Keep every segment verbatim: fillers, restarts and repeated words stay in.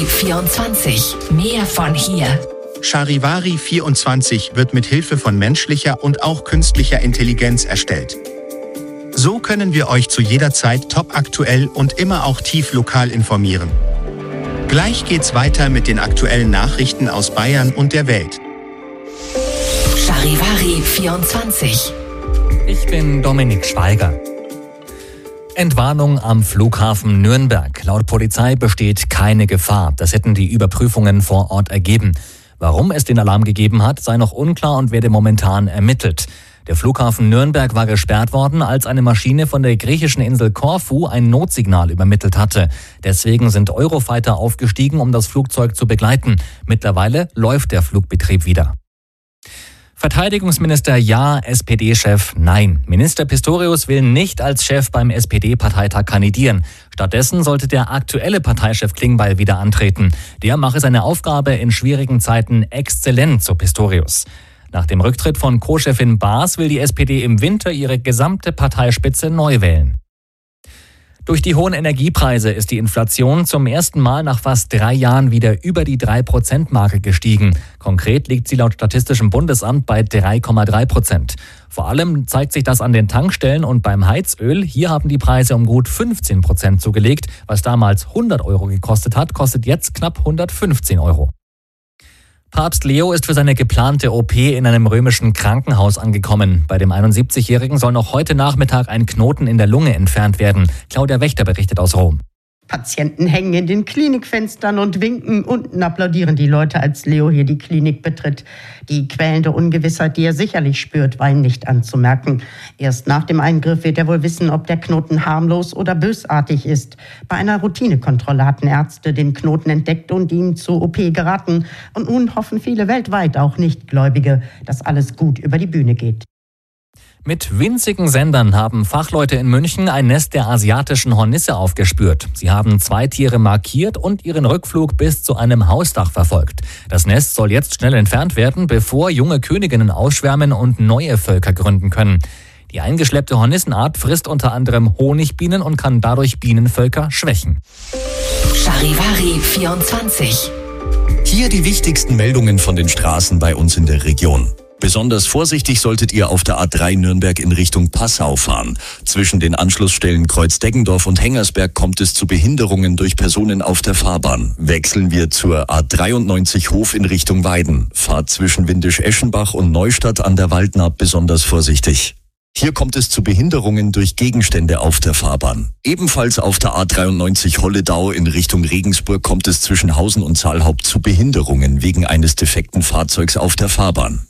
Charivari vierundzwanzig. Mehr von hier. Charivari vierundzwanzig wird mit Hilfe von menschlicher und auch künstlicher Intelligenz erstellt. So können wir euch zu jeder Zeit topaktuell und immer auch tief lokal informieren. Gleich geht's weiter mit den aktuellen Nachrichten aus Bayern und der Welt. Charivari vierundzwanzig. Ich bin Dominik Schweiger. Entwarnung am Flughafen Nürnberg. Laut Polizei besteht keine Gefahr. Das hätten die Überprüfungen vor Ort ergeben. Warum es den Alarm gegeben hat, sei noch unklar und werde momentan ermittelt. Der Flughafen Nürnberg war gesperrt worden, als eine Maschine von der griechischen Insel Korfu ein Notsignal übermittelt hatte. Deswegen sind Eurofighter aufgestiegen, um das Flugzeug zu begleiten. Mittlerweile läuft der Flugbetrieb wieder. Verteidigungsminister ja, S P D-Chef nein. Minister Pistorius will nicht als Chef beim S P D-Parteitag kandidieren. Stattdessen sollte der aktuelle Parteichef Klingbeil wieder antreten. Der mache seine Aufgabe in schwierigen Zeiten exzellent, so Pistorius. Nach dem Rücktritt von Co-Chefin Baas will die S P D im Winter ihre gesamte Parteispitze neu wählen. Durch die hohen Energiepreise ist die Inflation zum ersten Mal nach fast drei Jahren wieder über die drei Prozent Marke gestiegen. Konkret liegt sie laut Statistischem Bundesamt bei drei Komma drei Prozent. Vor allem zeigt sich das an den Tankstellen und beim Heizöl. Hier haben die Preise um gut fünfzehn Prozent zugelegt. Was damals hundert Euro gekostet hat, kostet jetzt knapp hundertfünfzehn Euro. Papst Leo ist für seine geplante O P in einem römischen Krankenhaus angekommen. Bei dem einundsiebzigjährigen soll noch heute Nachmittag ein Knoten in der Lunge entfernt werden. Claudia Wächter berichtet aus Rom. Patienten hängen in den Klinikfenstern und winken. Unten applaudieren die Leute, als Leo hier die Klinik betritt. Die quälende Ungewissheit, die er sicherlich spürt, war ihm nicht anzumerken. Erst nach dem Eingriff wird er wohl wissen, ob der Knoten harmlos oder bösartig ist. Bei einer Routinekontrolle hatten Ärzte den Knoten entdeckt und ihm zur O P geraten. Und nun hoffen viele weltweit, auch Nichtgläubige, dass alles gut über die Bühne geht. Mit winzigen Sendern haben Fachleute in München ein Nest der asiatischen Hornisse aufgespürt. Sie haben zwei Tiere markiert und ihren Rückflug bis zu einem Hausdach verfolgt. Das Nest soll jetzt schnell entfernt werden, bevor junge Königinnen ausschwärmen und neue Völker gründen können. Die eingeschleppte Hornissenart frisst unter anderem Honigbienen und kann dadurch Bienenvölker schwächen. Charivari vierundzwanzig. Hier die wichtigsten Meldungen von den Straßen bei uns in der Region. Besonders vorsichtig solltet ihr auf der A drei Nürnberg in Richtung Passau fahren. Zwischen den Anschlussstellen Kreuz-Deggendorf und Hengersberg kommt es zu Behinderungen durch Personen auf der Fahrbahn. Wechseln wir zur A dreiundneunzig Hof in Richtung Weiden. Fahrt zwischen Windisch-Eschenbach und Neustadt an der Waldnaab besonders vorsichtig. Hier kommt es zu Behinderungen durch Gegenstände auf der Fahrbahn. Ebenfalls auf der A dreiundneunzig Holledau in Richtung Regensburg kommt es zwischen Hausen und Zahlhaupt zu Behinderungen wegen eines defekten Fahrzeugs auf der Fahrbahn.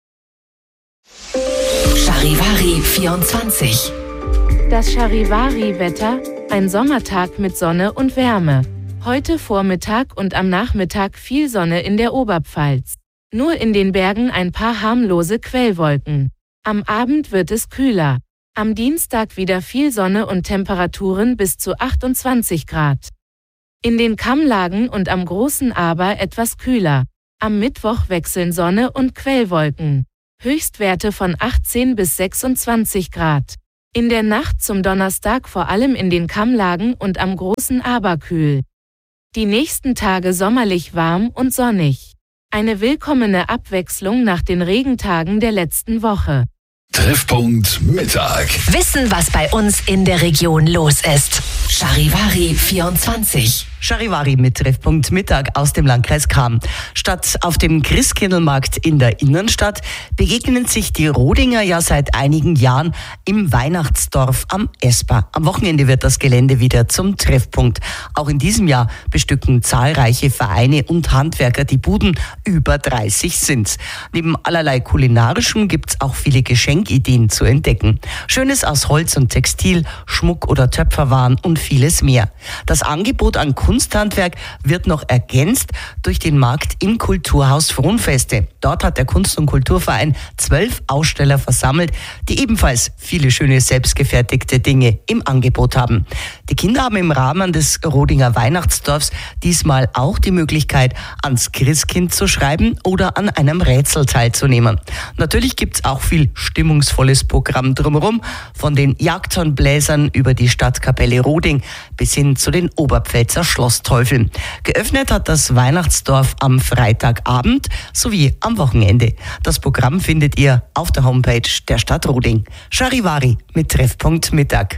Charivari vierundzwanzig. Das Charivari-Wetter, ein Sommertag mit Sonne und Wärme. Heute Vormittag und am Nachmittag viel Sonne in der Oberpfalz. Nur in den Bergen ein paar harmlose Quellwolken. Am Abend wird es kühler. Am Dienstag wieder viel Sonne und Temperaturen bis zu achtundzwanzig Grad. In den Kammlagen und am Großen Aber etwas kühler. Am Mittwoch wechseln Sonne und Quellwolken. Höchstwerte von achtzehn bis sechsundzwanzig Grad. In der Nacht zum Donnerstag vor allem in den Kammlagen und am Großen Aber kühl. Die nächsten Tage sommerlich warm und sonnig. Eine willkommene Abwechslung nach den Regentagen der letzten Woche. Treffpunkt Mittag. Wissen, was bei uns in der Region los ist. Charivari vierundzwanzig. Charivari mit Treffpunkt Mittag aus dem Landkreis Cham. Statt auf dem Christkindlmarkt in der Innenstadt begegnen sich die Rodinger ja seit einigen Jahren im Weihnachtsdorf am Esper. Am Wochenende wird das Gelände wieder zum Treffpunkt. Auch in diesem Jahr bestücken zahlreiche Vereine und Handwerker die Buden. Über dreißig sind's. Neben allerlei Kulinarischem gibt's auch viele Geschenkideen zu entdecken. Schönes aus Holz und Textil, Schmuck oder Töpferwaren und vieles mehr. Das Angebot an Kunsthandwerk wird noch ergänzt durch den Markt im Kulturhaus Frohnfeste. Dort hat der Kunst- und Kulturverein zwölf Aussteller versammelt, die ebenfalls viele schöne selbstgefertigte Dinge im Angebot haben. Die Kinder haben im Rahmen des Rodinger Weihnachtsdorfs diesmal auch die Möglichkeit, ans Christkind zu schreiben oder an einem Rätsel teilzunehmen. Natürlich gibt's auch viel stimmungsvolles Programm drumherum, von den Jagdhornbläsern über die Stadtkapelle Roding bis hin zu den Oberpfälzer Schloss Teufel. Geöffnet hat das Weihnachtsdorf am Freitagabend sowie am Wochenende. Das Programm findet ihr auf der Homepage der Stadt Roding. Charivari mit Treffpunkt Mittag.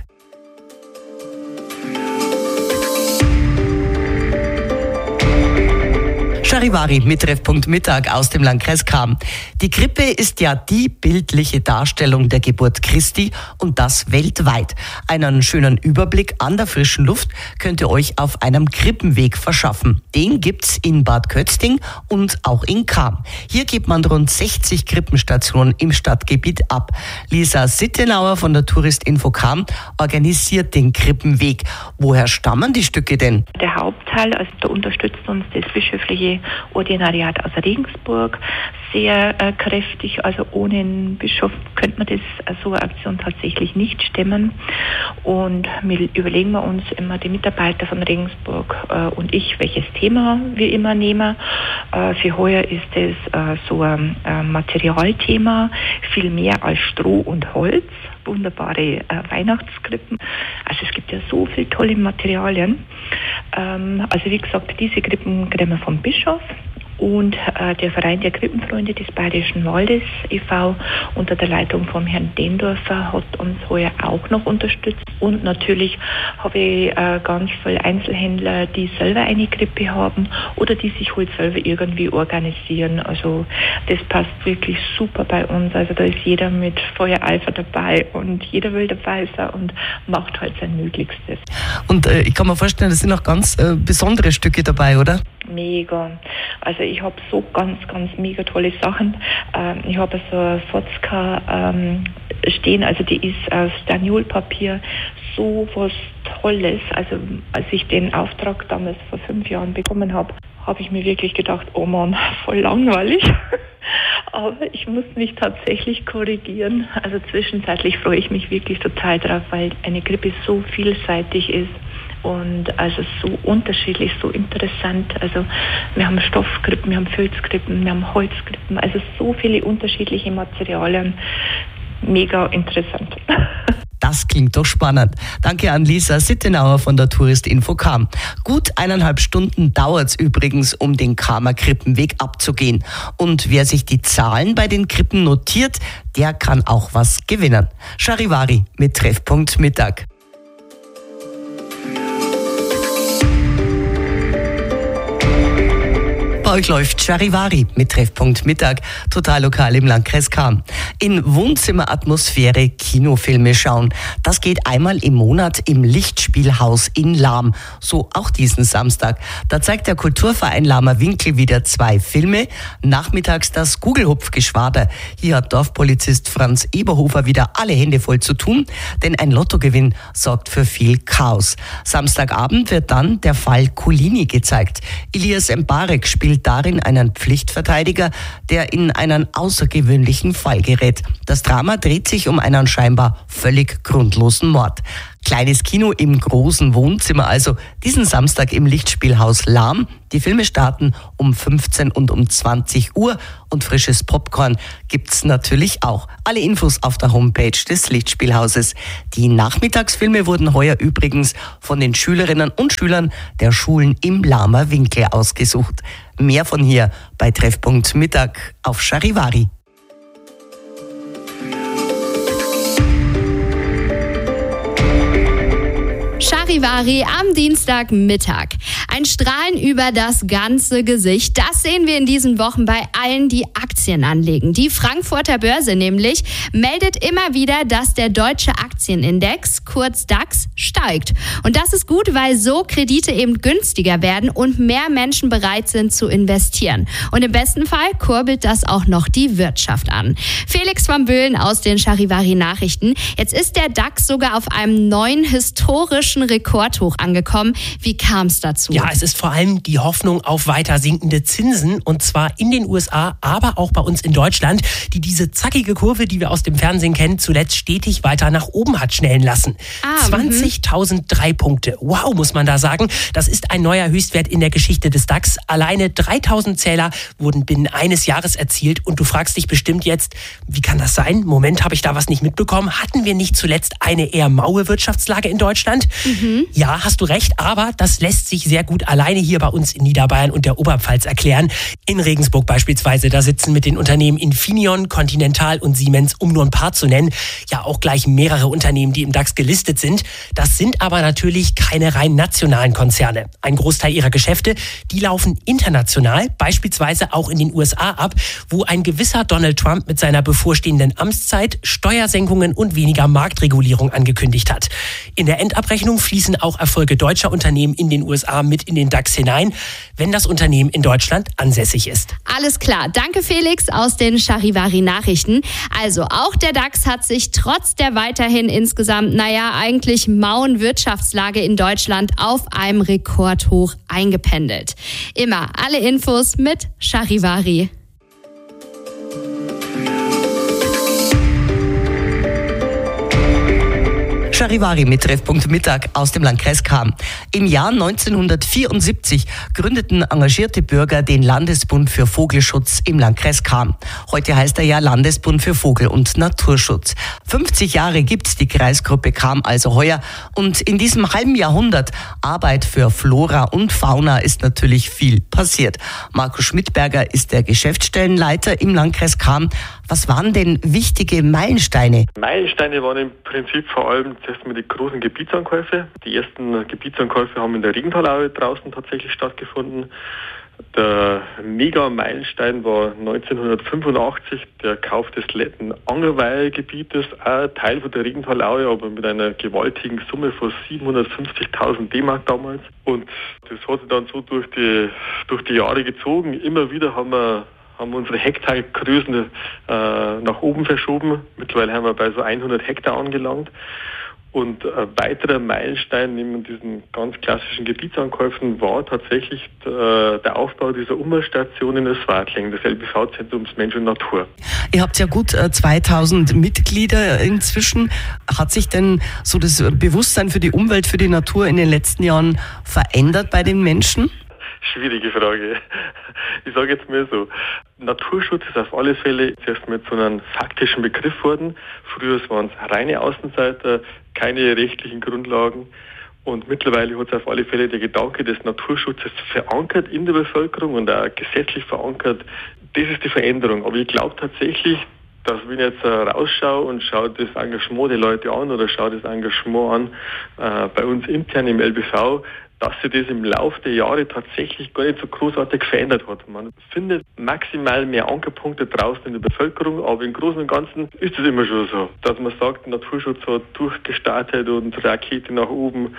Charivari mit Treffpunkt Mittag aus dem Landkreis Cham. Die Krippe ist ja die bildliche Darstellung der Geburt Christi und das weltweit. Einen schönen Überblick an der frischen Luft könnt ihr euch auf einem Krippenweg verschaffen. Den gibt's in Bad Kötzting und auch in Cham. Hier gibt man rund sechzig Krippenstationen im Stadtgebiet ab. Lisa Sittenauer von der Touristinfo Cham organisiert den Krippenweg. Woher stammen die Stücke denn? Der Hauptteil, also da unterstützt uns das bischöfliche Ordinariat aus Regensburg sehr äh, kräftig. Also ohne einen Bischof könnte man das, äh, so eine Aktion tatsächlich nicht stemmen. Und wir überlegen wir uns immer, die Mitarbeiter von Regensburg äh, und ich, welches Thema wir immer nehmen. Äh, für heuer ist es äh, so ein äh, Materialthema, viel mehr als Stroh und Holz. Wunderbare äh, Weihnachtskrippen. Also es gibt ja so viele tolle Materialien. Ähm, also wie gesagt, diese Krippen kriegen wir vom Bischof. Und äh, der Verein der Krippenfreunde des Bayerischen Waldes e V unter der Leitung vom Herrn Dendorfer hat uns heuer auch noch unterstützt. Und natürlich habe ich äh, ganz viele Einzelhändler, die selber eine Krippe haben oder die sich halt selber irgendwie organisieren. Also das passt wirklich super bei uns. Also da ist jeder mit Feuereifer dabei und jeder will dabei sein und macht halt sein Möglichstes. Und äh, ich kann mir vorstellen, das sind auch ganz äh, besondere Stücke dabei, oder? Mega. Also ich habe so ganz, ganz mega tolle Sachen. Ähm, ich habe so eine Fotzka ähm, stehen, also die ist aus Staniolpapier, so was Tolles. Also als ich den Auftrag damals vor fünf Jahren bekommen habe, habe ich mir wirklich gedacht, oh Mann, voll langweilig. Aber ich muss mich tatsächlich korrigieren. Also zwischenzeitlich freue ich mich wirklich total drauf, weil eine Krippe so vielseitig ist. Und also so unterschiedlich, so interessant. Also wir haben Stoffkrippen, wir haben Filzkrippen, wir haben Holzkrippen, also so viele unterschiedliche Materialien. Mega interessant. Das klingt doch spannend. Danke an Lisa Sittenauer von der Touristinfo Cham. Gut eineinhalb Stunden dauert es übrigens, um den Chamer Krippenweg abzugehen. Und wer sich die Zahlen bei den Krippen notiert, der kann auch was gewinnen. Charivari mit Treffpunkt Mittag. Bei euch läuft Charivari mit Treffpunkt Mittag, total lokal im Landkreis Cham. In Wohnzimmeratmosphäre Kinofilme schauen. Das geht einmal im Monat im Lichtspielhaus in Lahm. So auch diesen Samstag. Da zeigt der Kulturverein Lahmer Winkel wieder zwei Filme. Nachmittags das Gugelhupfgeschwader. Hier hat Dorfpolizist Franz Eberhofer wieder alle Hände voll zu tun, denn ein Lottogewinn sorgt für viel Chaos. Samstagabend wird dann der Fall Kulini gezeigt. Elias Mbarek spielt darin einen Pflichtverteidiger, der in einen außergewöhnlichen Fall gerät. Das Drama dreht sich um einen scheinbar völlig grundlosen Mord. Kleines Kino im großen Wohnzimmer, also diesen Samstag im Lichtspielhaus Lahm. Die Filme starten um fünfzehn und um zwanzig Uhr und frisches Popcorn gibt's natürlich auch. Alle Infos auf der Homepage des Lichtspielhauses. Die Nachmittagsfilme wurden heuer übrigens von den Schülerinnen und Schülern der Schulen im Lahmer Winkel ausgesucht. Mehr von hier bei Treffpunkt Mittag auf Charivari. Charivari am Dienstagmittag. Ein Strahlen über das ganze Gesicht, das sehen wir in diesen Wochen bei allen, die Aktien anlegen. Die Frankfurter Börse nämlich meldet immer wieder, dass der deutsche Aktienindex, kurz DAX, steigt. Und das ist gut, weil so Kredite eben günstiger werden und mehr Menschen bereit sind zu investieren. Und im besten Fall kurbelt das auch noch die Wirtschaft an. Felix von Böhlen aus den Charivari Nachrichten. Jetzt ist der DAX sogar auf einem neuen historischen Rekordhoch angekommen. Wie kam es dazu? Ja, es ist vor allem die Hoffnung auf weiter sinkende Zinsen, und zwar in den U S A, aber auch bei uns in Deutschland, die diese zackige Kurve, die wir aus dem Fernsehen kennen, zuletzt stetig weiter nach oben hat schnellen lassen. Ah, zwanzigtausenddrei Punkte. Wow, muss man da sagen. Das ist ein neuer Höchstwert in der Geschichte des DAX. Alleine dreitausend Zähler wurden binnen eines Jahres erzielt, und du fragst dich bestimmt jetzt, wie kann das sein? Moment, habe ich da was nicht mitbekommen? Hatten wir nicht zuletzt eine eher maue Wirtschaftslage in Deutschland? Mhm. Ja, hast du recht, aber das lässt sich sehr gut alleine hier bei uns in Niederbayern und der Oberpfalz erklären. In Regensburg beispielsweise, da sitzen mit den Unternehmen Infineon, Continental und Siemens, um nur ein paar zu nennen, ja auch gleich mehrere Unternehmen, die im DAX gelistet sind. Das sind aber natürlich keine rein nationalen Konzerne. Ein Großteil ihrer Geschäfte, die laufen international, beispielsweise auch in den U S A ab, wo ein gewisser Donald Trump mit seiner bevorstehenden Amtszeit Steuersenkungen und weniger Marktregulierung angekündigt hat. In der Endabrechnung fließen auch Erfolge deutscher Unternehmen in den U S A mit in den DAX hinein, wenn das Unternehmen in Deutschland ansässig ist. Alles klar. Danke Felix aus den Charivari Nachrichten. Also auch der DAX hat sich trotz der weiterhin insgesamt, naja, eigentlich mauen Wirtschaftslage in Deutschland auf einem Rekordhoch eingependelt. Immer alle Infos mit Charivari. Charivari mit Treffpunkt Mittag aus dem Landkreis Cham. Im Jahr neunzehnhundertvierundsiebzig gründeten engagierte Bürger den Landesbund für Vogelschutz im Landkreis Cham. Heute heißt er ja Landesbund für Vogel- und Naturschutz. fünfzig Jahre gibt die Kreisgruppe Cham also heuer und in diesem halben Jahrhundert Arbeit für Flora und Fauna ist natürlich viel passiert. Marco Schmidberger ist der Geschäftsstellenleiter im Landkreis Cham. Was waren denn wichtige Meilensteine? Meilensteine waren im Prinzip vor allem erstmal die großen Gebietsankäufe. Die ersten Gebietsankäufe haben in der Regentalaue draußen tatsächlich stattgefunden. Der Mega-Meilenstein war neunzehnhundertfünfundachtzig der Kauf des letzten Angerweilgebietes, auch Teil von der Regentalaue, aber mit einer gewaltigen Summe von siebenhundertfünfzigtausend D-Mark damals. Und das hat sich dann so durch die, durch die Jahre gezogen. Immer wieder haben wir haben unsere Hektargrößen äh, nach oben verschoben. Mittlerweile haben wir bei so hundert Hektar angelangt. Und ein weiterer Meilenstein neben diesen ganz klassischen Gebietsankäufen war tatsächlich äh, der Aufbau dieser Umweltstation in Öswartling, des L B V-Zentrums Mensch und Natur. Ihr habt ja gut äh, zweitausend Mitglieder inzwischen. Hat sich denn so das Bewusstsein für die Umwelt, für die Natur in den letzten Jahren verändert bei den Menschen? Schwierige Frage. Ich sage jetzt mal so, Naturschutz ist auf alle Fälle zuerst mit so einem faktischen Begriff worden. Früher waren es reine Außenseiter, keine rechtlichen Grundlagen. Und mittlerweile hat es auf alle Fälle der Gedanke des Naturschutzes verankert in der Bevölkerung und auch gesetzlich verankert. Das ist die Veränderung. Aber ich glaube tatsächlich, dass wenn ich jetzt äh, rausschaue und schaue das Engagement der Leute an oder schaue das Engagement an äh, bei uns intern im L B V, dass sich das im Laufe der Jahre tatsächlich gar nicht so großartig verändert hat. Man findet maximal mehr Ankerpunkte draußen in der Bevölkerung, aber im Großen und Ganzen ist es immer schon so, dass man sagt, Naturschutz hat durchgestartet und Rakete nach oben.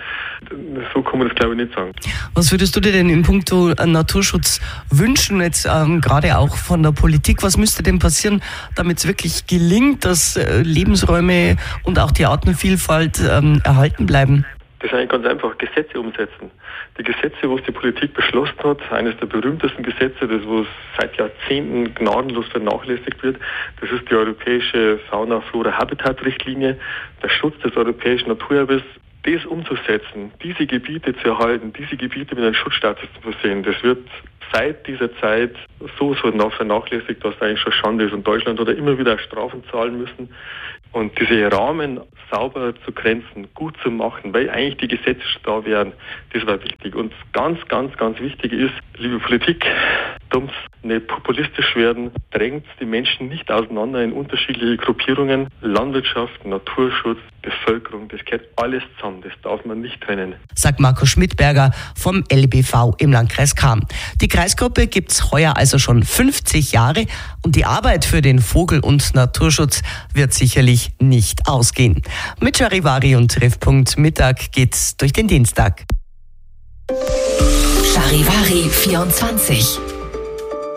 So kann man das, glaube ich, nicht sagen. Was würdest du dir denn in puncto Naturschutz wünschen, jetzt ähm, gerade auch von der Politik? Was müsste denn passieren, damit es wirklich gelingt, dass äh, Lebensräume und auch die Artenvielfalt ähm, erhalten bleiben? Das ist eigentlich ganz einfach, Gesetze umsetzen. Die Gesetze, was die Politik beschlossen hat, eines der berühmtesten Gesetze, das was seit Jahrzehnten gnadenlos vernachlässigt wird, das ist die europäische Fauna-Flora-Habitat-Richtlinie, der Schutz des europäischen Naturerbes. Das umzusetzen, diese Gebiete zu erhalten, diese Gebiete mit einem Schutzstatus zu versehen, das wird seit dieser Zeit so so vernachlässigt, dass es eigentlich schon Schande ist. Und Deutschland hat ja immer wieder Strafen zahlen müssen. Und diese Rahmen sauber zu grenzen, gut zu machen, weil eigentlich die Gesetze schon da wären, das war wichtig. Und ganz, ganz, ganz wichtig ist, liebe Politik, dumm's nicht populistisch werden, drängt die Menschen nicht auseinander in unterschiedliche Gruppierungen. Landwirtschaft, Naturschutz, Bevölkerung, das gehört alles zusammen, das darf man nicht trennen. Sagt Marco Schmidberger vom L B V im Landkreis Cham. Die Kreisgruppe gibt's heuer also schon fünfzig Jahre und die Arbeit für den Vogel- und Naturschutz wird sicherlich nicht ausgehen. Mit Charivari und Treffpunkt Mittag geht's durch den Dienstag. Charivari vierundzwanzig.